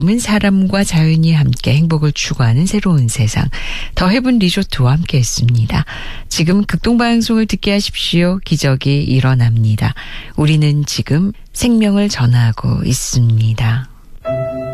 사람과 자연이 함께 행복을 추구하는 새로운 세상 더 헤븐 리조트와 함께했습니다. 지금 극동방송을 듣게 하십시오. 기적이 일어납니다. 우리는 지금 생명을 전하고 있습니다.